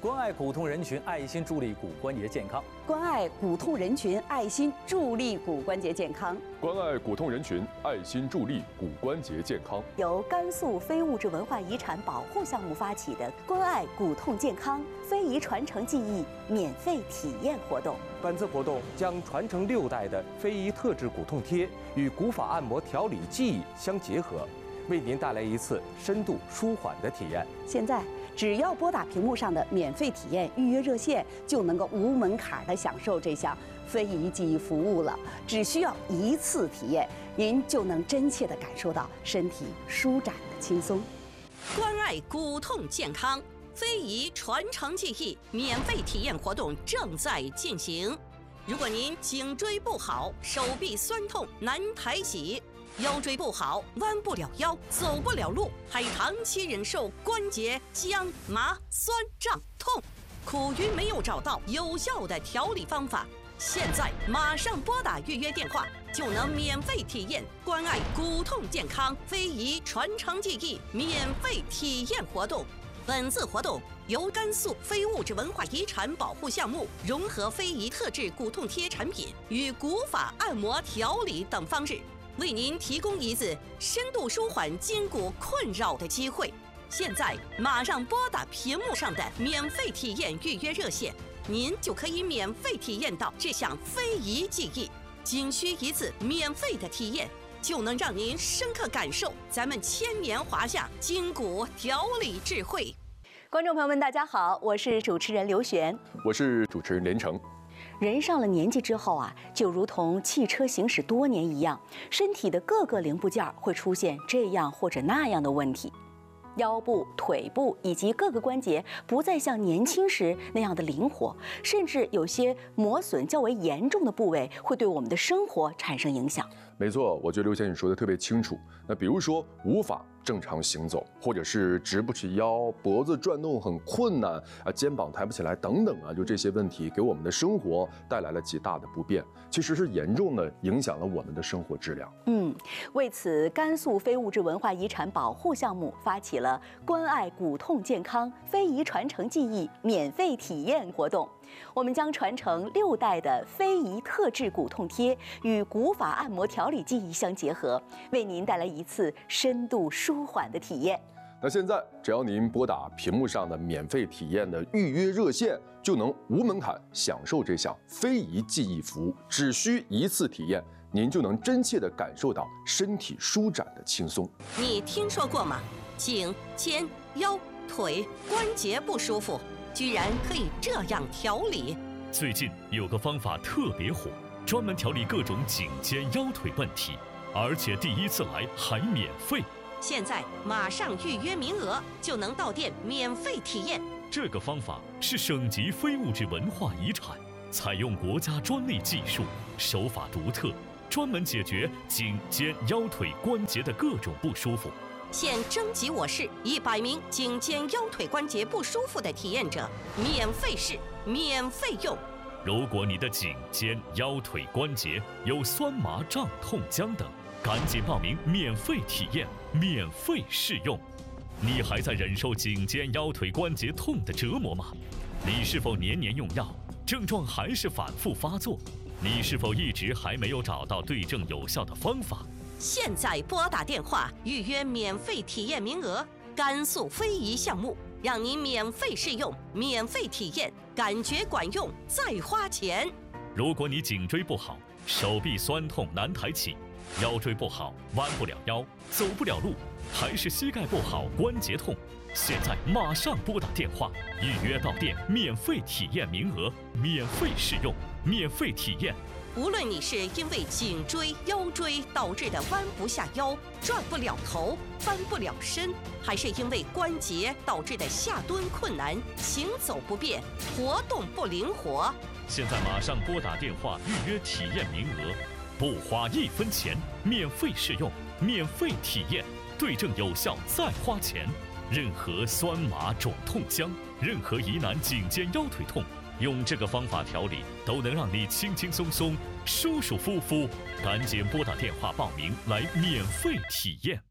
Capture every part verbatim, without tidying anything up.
关爱骨痛人群，爱心助力骨关节健康。 关爱骨痛人群，爱心助力骨关节健康。 关爱骨痛人群，爱心助力骨关节健康。 由甘肃非物质文化遗产保护项目发起的关爱骨痛健康非遗传承技艺免费体验活动。 本次活动将传承六代的非遗特制骨痛贴与古法按摩调理技艺相结合，为您带来一次深度舒缓的体验。 现在只要拨打屏幕上的免费体验预约热线，就能够无门槛地享受这项非遗技艺服务了。只需要一次体验，您就能真切地感受到身体舒展的轻松。 关爱骨痛健康非遗传承技艺免费体验活动正在进行。如果您颈椎不好，手臂酸痛难抬起，腰椎不好，弯不了腰，走不了路，还长期忍受关节僵、麻、酸、胀、痛，苦于没有找到有效的调理方法，现在马上拨打预约电话，就能免费体验关爱骨痛健康非遗传承技艺免费体验活动。本次活动由甘肃非物质文化遗产保护项目融合非遗特制骨痛贴产品与古法按摩调理等方式，为您提供一次深度舒缓筋骨困扰的机会。现在马上拨打屏幕上的免费体验预约热线，您就可以免费体验到这项非遗技艺。仅需一次免费的体验，就能让您深刻感受咱们千年华夏筋骨调理智慧。 观众朋友们，大家好，我是主持人刘璇， 我是主持人连成。 人上了年纪之后啊，就如同汽车行驶多年一样，身体的各个零部件会出现这样或者那样的问题。腰部、腿部以及各个关节不再像年轻时那样的灵活，甚至有些磨损较为严重的部位会对我们的生活产生影响。 没错，我觉得刘先生说的特别清楚。那比如说无法正常行走，或者是直不起腰，脖子转动很困难啊，肩膀抬不起来等等啊，就这些问题给我们的生活带来了极大的不便，其实是严重的影响了我们的生活质量。 嗯，为此，甘肃非物质文化遗产保护项目发起了关爱骨痛健康非遗传承技艺免费体验活动。我们将传承六代的非遗特制骨痛贴与古法按摩调理技艺相结合，为您带来一次深度舒缓的体验。 那现在只要您拨打屏幕上的免费体验的预约热线，就能无门槛享受这项非遗技艺服务。只需一次体验，您就能真切地感受到身体舒展的轻松。 你听说过吗？颈、肩、腰、腿关节不舒服，居然可以这样调理。 最近有个方法特别火，专门调理各种颈肩腰腿问题，而且第一次来还免费。 现在马上预约名额，就能到店免费体验。 这个方法是省级非物质文化遗产，采用国家专利技术，手法独特，专门解决颈肩腰腿关节的各种不舒服。 现征集我市一百名颈肩腰腿关节不舒服的体验者，免费试，免费用。 如果你的颈肩腰腿关节有酸麻胀痛僵等，赶紧报名免费体验，免费试用。你还在忍受颈肩腰腿关节痛的折磨吗？你是否年年用药，症状还是反复发作？你是否一直还没有找到对症有效的方法？ 现在拨打电话预约免费体验名额，甘肃非遗项目让您免费试用，免费体验，感觉管用再花钱。 如果你颈椎不好，手臂酸痛难抬起，腰椎不好，弯不了腰，走不了路，还是膝盖不好，关节痛，现在马上拨打电话预约到店，免费体验名额，免费试用，免费体验。 无论你是因为颈椎、腰椎导致的弯不下腰、转不了头、翻不了身，还是因为关节导致的下蹲困难、行走不便、活动不灵活， 现在马上拨打电话预约体验名额，不花一分钱，免费试用，免费体验，对症有效再花钱。任何酸麻肿痛僵，任何疑难颈肩腰腿痛，用这个方法调理，都能让你轻轻松松、舒舒服服。赶紧拨打电话报名来免费体验。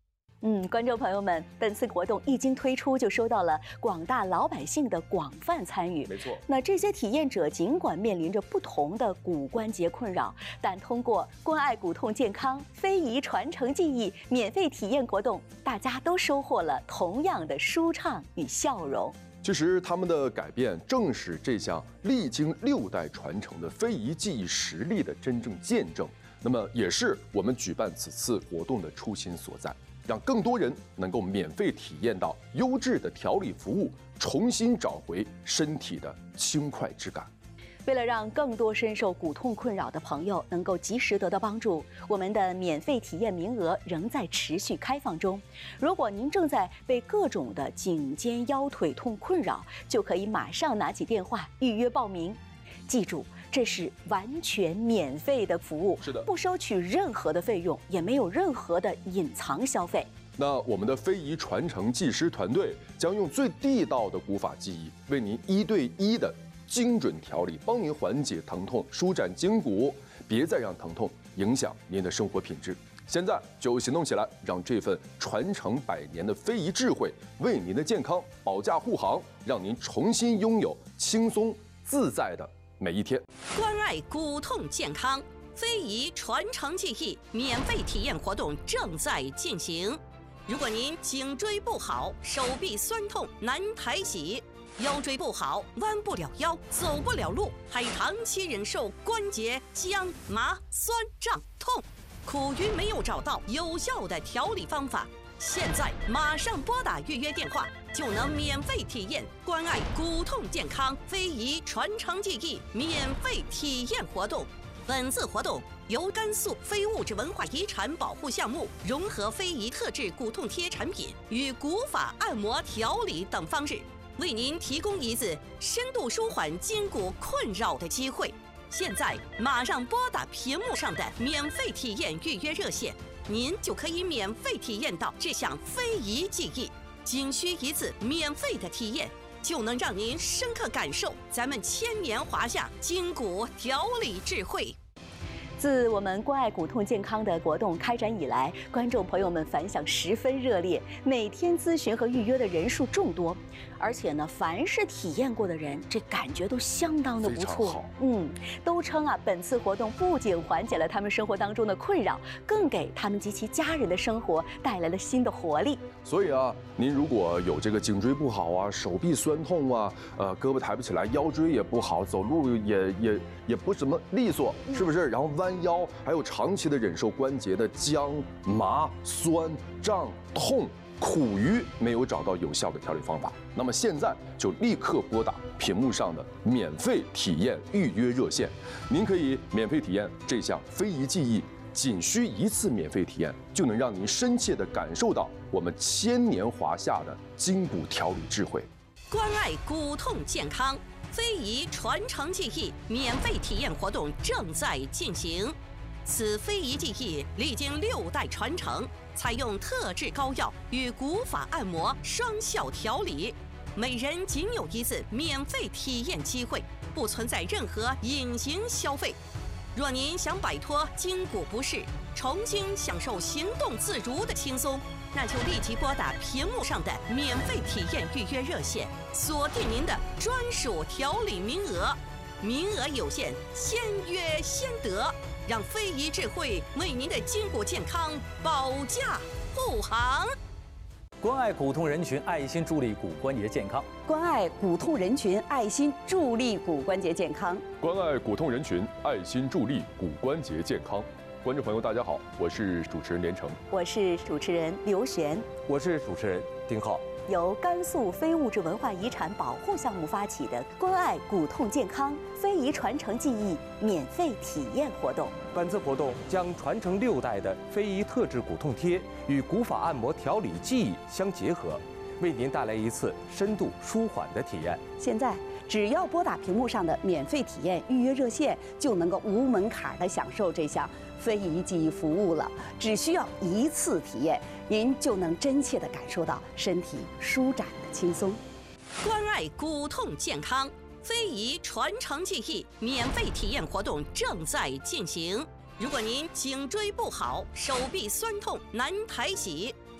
嗯，观众朋友们，本次活动一经推出，就收到了广大老百姓的广泛参与。 没错， 那这些体验者尽管面临着不同的骨关节困扰，但通过关爱骨痛健康、非遗传承技艺免费体验活动，大家都收获了同样的舒畅与笑容。 其实他们的改变正是这项历经六代传承的非遗技艺实力的真正见证。那么，也是我们举办此次活动的初心所在，让更多人能够免费体验到优质的调理服务，重新找回身体的轻快之感。 为了让更多深受骨痛困扰的朋友能够及时得到帮助，我们的免费体验名额仍在持续开放中。如果您正在被各种的颈肩腰腿痛困扰，就可以马上拿起电话预约报名。记住，这是完全免费的服务， 是的， 不收取任何的费用，也没有任何的隐藏消费。 那我们的非遗传承技师团队将用最地道的古法技艺，为您一对一的精准调理，帮您缓解疼痛，舒展筋骨，别再让疼痛影响您的生活品质。现在就行动起来，让这份传承百年的非遗智慧为您的健康保驾护航，让您重新拥有轻松自在的每一天。 关爱骨痛健康，非遗传承技艺免费体验活动正在进行。如果您颈椎不好，手臂酸痛难抬起，腰椎不好，弯不了腰，走不了路，还长期忍受关节僵、麻、酸、胀、痛，苦于没有找到有效的调理方法，现在马上拨打预约电话，就能免费体验关爱骨痛健康非遗传承技艺免费体验活动。本次活动由甘肃非物质文化遗产保护项目融合非遗特制骨痛贴产品与古法按摩调理等方式，为您提供一次深度舒缓筋骨困扰的机会。现在马上拨打屏幕上的免费体验预约热线，您就可以免费体验到这项非遗技艺。仅需一次免费的体验，就能让您深刻感受咱们千年华夏筋骨调理智慧。 自我们关爱骨痛健康的活动开展以来，观众朋友们反响十分热烈，每天咨询和预约的人数众多，而且呢，凡是体验过的人，这感觉都相当的不错。嗯，都称啊，本次活动不仅缓解了他们生活当中的困扰，更给他们及其家人的生活带来了新的活力。 所以啊，您如果有这个颈椎不好啊，手臂酸痛啊，呃，胳膊抬不起来，腰椎也不好，走路也也也不怎么利索，是不是？然后弯腰，还有长期的忍受关节的僵、麻、酸、胀、痛，苦于没有找到有效的调理方法，那么现在就立刻拨打屏幕上的免费体验预约热线，您可以免费体验这项非遗技艺，仅需一次免费体验，就能让您深切地感受到我们千年华夏的筋骨调理智慧。 关爱骨痛健康非遗传承技艺免费体验活动正在进行。此非遗技艺历经六代传承，采用特制膏药与古法按摩双效调理，每人仅有一次免费体验机会，不存在任何隐形消费。若您想摆脱筋骨不适，重新享受行动自如的轻松，那就立即拨打屏幕上的免费体验预约热线，锁定您的专属调理名额。名额有限，先约先得，让非遗智慧为您的筋骨健康保驾护航。 关爱骨痛人群，爱心助力骨关节健康。 关爱骨痛人群，爱心助力骨关节健康。 关爱骨痛人群，爱心助力骨关节健康。观众朋友，大家好，我是主持人连成， 我是主持人刘璇， 我是主持人丁浩。 由甘肃非物质文化遗产保护项目发起的关爱骨痛健康非遗传承技艺免费体验活动。 本次活动将传承六代的非遗特制骨痛贴与古法按摩调理技艺相结合，为您带来一次深度舒缓的体验。 现在只要拨打屏幕上的免费体验预约热线，就能够无门槛地享受这项非遗技艺服务了。只需要一次体验，您就能真切地感受到身体舒展的轻松。 关爱骨痛健康非遗传承技艺免费体验活动正在进行。如果您颈椎不好，手臂酸痛难抬起，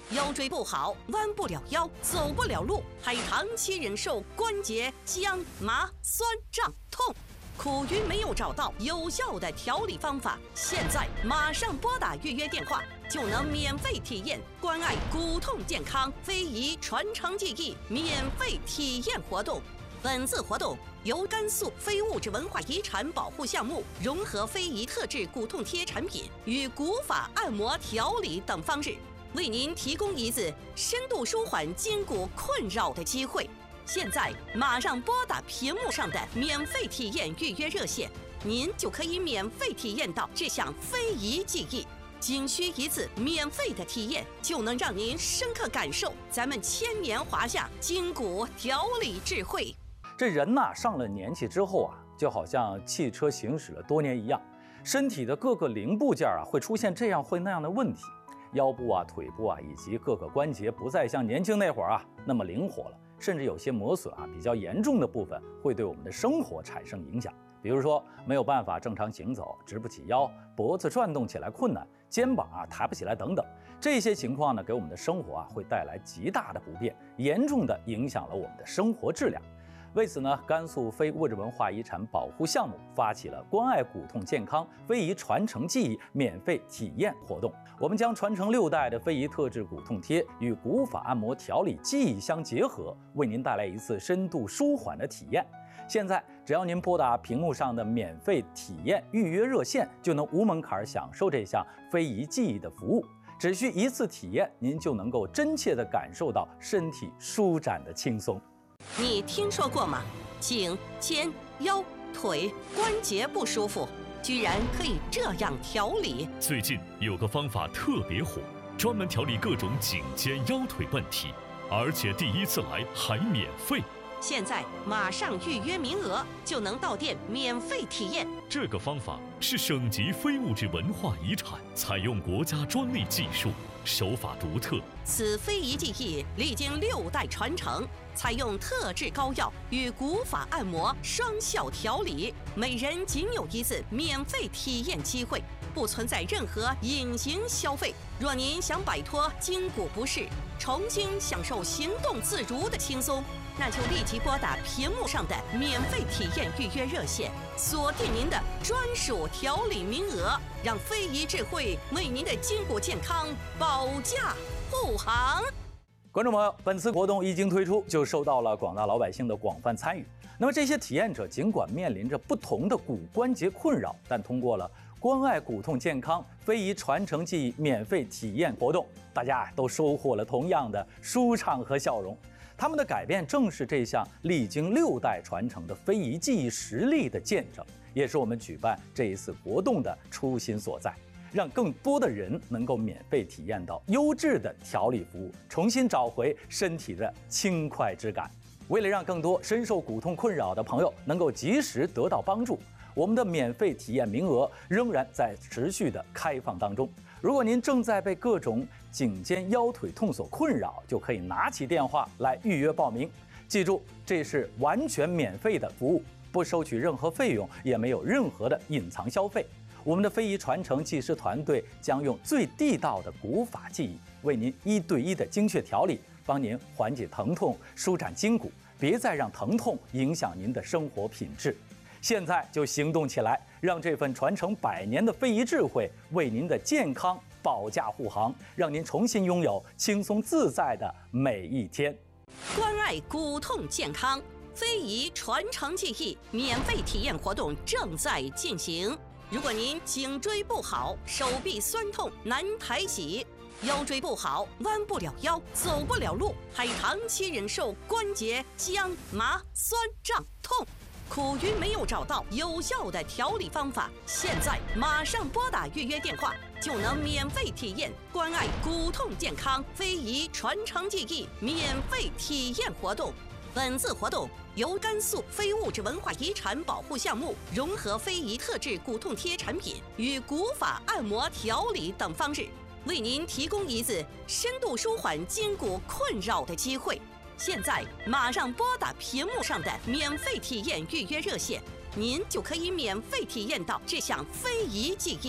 腰椎不好，弯不了腰，走不了路，还长期忍受关节僵、麻、酸、胀、痛，苦于没有找到有效的调理方法，现在马上拨打预约电话，就能免费体验关爱骨痛健康非遗传承技艺免费体验活动。本次活动由甘肃非物质文化遗产保护项目融合非遗特制骨痛贴产品与古法按摩调理等方式，为您提供一次深度舒缓筋骨困扰的机会。现在马上拨打屏幕上的免费体验预约热线，您就可以免费体验到这项非遗技艺。仅需一次免费的体验，就能让您深刻感受咱们千年华夏筋骨调理智慧。 这人呐，上了年纪之后啊，就好像汽车行驶了多年一样，身体的各个零部件啊会出现这样会那样的问题，腰部啊、腿部啊以及各个关节不再像年轻那会儿啊那么灵活了，甚至有些磨损啊比较严重的部分会对我们的生活产生影响。比如说没有办法正常行走，直不起腰，脖子转动起来困难，肩膀啊抬不起来等等，这些情况呢给我们的生活啊会带来极大的不便，严重的影响了我们的生活质量。为此呢，甘肃非物质文化遗产保护项目发起了关爱骨痛健康非遗传承技艺免费体验活动。我们将传承六代的非遗特制骨痛贴与古法按摩调理技艺相结合，为您带来一次深度舒缓的体验。现在只要您拨打屏幕上的免费体验预约热线，就能无门槛享受这项非遗技艺的服务。只需一次体验，您就能够真切地感受到身体舒展的轻松。 你听说过吗？颈、肩、腰、腿关节不舒服，居然可以这样调理。 最近有个方法特别火，专门调理各种颈肩腰腿问题，而且第一次来还免费。 现在马上预约名额，就能到店免费体验。 这个方法是省级非物质文化遗产，采用国家专利技术，手法独特。 此非遗技艺历经六代传承，采用特制膏药与古法按摩双效调理，每人仅有一次免费体验机会，不存在任何隐形消费。若您想摆脱筋骨不适，重新享受行动自如的轻松，那就立即拨打屏幕上的免费体验预约热线，锁定您的专属调理名额，让非遗智慧为您的筋骨健康保驾护航。 观众朋友，本次活动一经推出，就受到了广大老百姓的广泛参与。那么这些体验者尽管面临着不同的骨关节困扰，但通过了关爱骨痛健康非遗传承技艺免费体验活动，大家都收获了同样的舒畅和笑容。他们的改变正是这项历经六代传承的非遗技艺实力的见证，也是我们举办这一次活动的初心所在，让更多的人能够免费体验到优质的调理服务，重新找回身体的轻快之感。为了让更多深受骨痛困扰的朋友能够及时得到帮助，我们的免费体验名额仍然在持续的开放当中。如果您正在被各种颈肩腰腿痛所困扰，就可以拿起电话来预约报名。记住，这是完全免费的服务，不收取任何费用，也没有任何的隐藏消费。我们的非遗传承技师团队将用最地道的古法技艺，为您一对一的精确调理，帮您缓解疼痛，舒展筋骨，别再让疼痛影响您的生活品质。现在就行动起来，让这份传承百年的非遗智慧为您的健康保驾护航，让您重新拥有轻松自在的每一天。 关爱骨痛健康非遗传承技艺免费体验活动正在进行。如果您颈椎不好，手臂酸痛难抬起，腰椎不好，弯不了腰，走不了路，还长期忍受关节僵、麻、酸、胀、痛，苦于没有找到有效的调理方法，现在马上拨打预约电话，就能免费体验关爱骨痛健康非遗传承技艺免费体验活动。本次活动由甘肃非物质文化遗产保护项目融合非遗特制骨痛贴产品与古法按摩调理等方式，为您提供一次深度舒缓筋骨困扰的机会。现在马上拨打屏幕上的免费体验预约热线，您就可以免费体验到这项非遗技艺。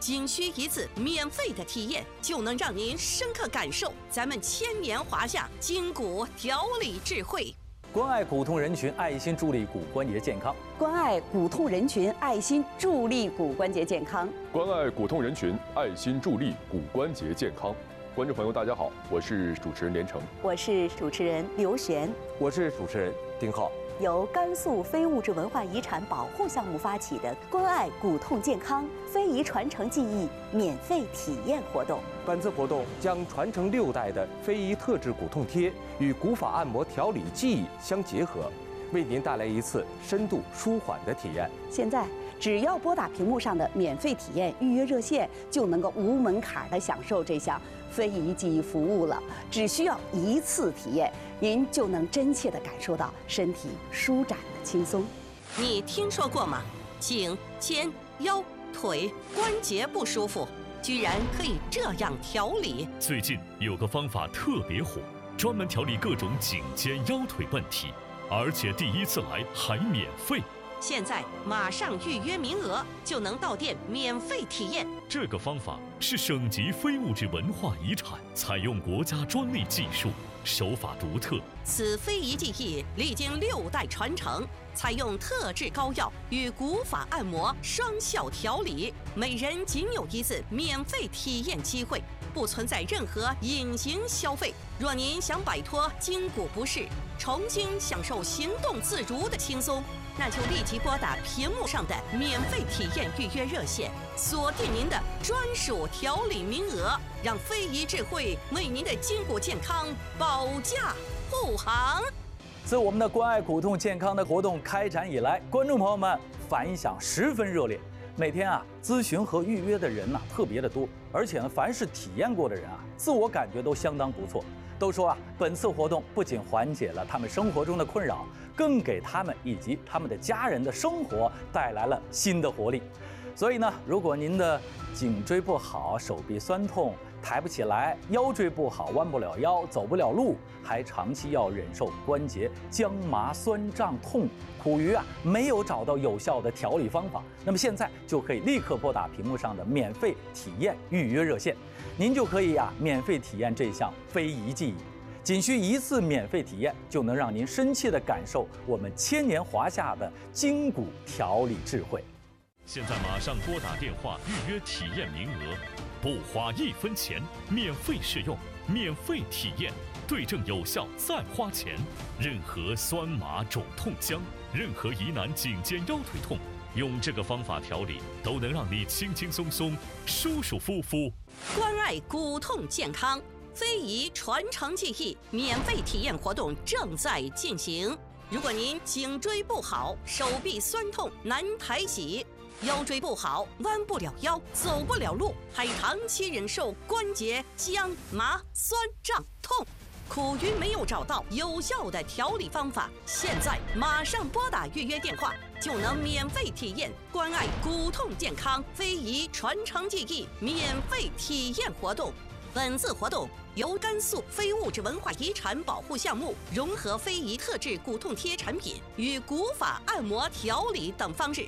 仅需一次免费的体验，就能让您深刻感受咱们千年华夏筋骨调理智慧。 关爱骨痛人群，爱心助力骨关节健康。 关爱骨痛人群，爱心助力骨关节健康。 关爱骨痛人群，爱心助力骨关节健康。观众朋友，大家好，我是主持人连城， 我是主持人刘璇， 我是主持人丁浩。 由甘肃非物质文化遗产保护项目发起的关爱骨痛健康非遗传承技艺免费体验活动。 本次活动将传承六代的非遗特制骨痛贴与古法按摩调理技艺相结合，为您带来一次深度舒缓的体验。 现在只要拨打屏幕上的免费体验预约热线，就能够无门槛的享受这项非遗记忆服务了。只需要一次体验，您就能真切地感受到身体舒展的轻松。 你听说过吗？颈、肩、腰、腿关节不舒服，居然可以这样调理。 最近有个方法特别火，专门调理各种颈肩腰腿问题，而且第一次来还免费。 现在马上预约名额，就能到店免费体验。 这个方法是省级非物质文化遗产，采用国家专利技术，手法独特。 此非遗技艺历经六代传承，采用特制膏药与古法按摩双效调理，每人仅有一次免费体验机会，不存在任何隐形消费。若您想摆脱筋骨不适，重新享受行动自如的轻松，那就立即拨打屏幕上的免费体验预约热线，锁定您的专属调理名额，让非遗智慧为您的筋骨健康保驾护航。 自我们的关爱骨痛健康的活动开展以来，观众朋友们反响十分热烈。每天啊，咨询和预约的人呐、啊、特别的多，而且呢，凡是体验过的人啊，自我感觉都相当不错。都说啊，本次活动不仅缓解了他们生活中的困扰，更给他们以及他们的家人的生活带来了新的活力。所以呢，如果您的颈椎不好，手臂酸痛，抬不起来，腰椎不好，弯不了腰，走不了路，还长期要忍受关节僵麻、酸胀、痛，苦于啊没有找到有效的调理方法，那么现在就可以立刻拨打屏幕上的免费体验预约热线，您就可以啊免费体验这项非遗技艺。仅需一次免费体验，就能让您深切地感受我们千年华夏的筋骨调理智慧。 现在马上拨打电话预约体验名额，不花一分钱，免费试用，免费体验，对症有效再花钱。任何酸麻肿痛僵，任何疑难颈肩腰腿痛，用这个方法调理，都能让你轻轻松松、舒舒服服。 关爱骨痛健康非遗传承技艺免费体验活动正在进行。如果您颈椎不好，手臂酸痛难抬起，腰椎不好，弯不了腰，走不了路，还长期忍受关节僵麻、酸胀、痛，苦于没有找到有效的调理方法，现在马上拨打预约电话，就能免费体验关爱骨痛健康非遗传承技艺免费体验活动。本次活动由甘肃非物质文化遗产保护项目融合非遗特制骨痛贴产品与古法按摩调理等方式